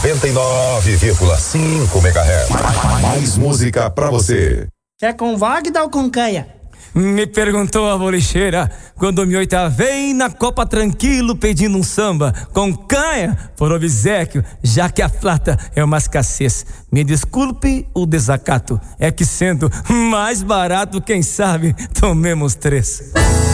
99,5 MHz. Mais música pra você. Quer com Wagner ou com Canha? Me perguntou a bolicheira quando me oitavei na Copa tranquilo pedindo um samba com canha por obséquio, já que a plata é uma escassez. Me desculpe o desacato, é que sendo mais barato, quem sabe tomemos 3.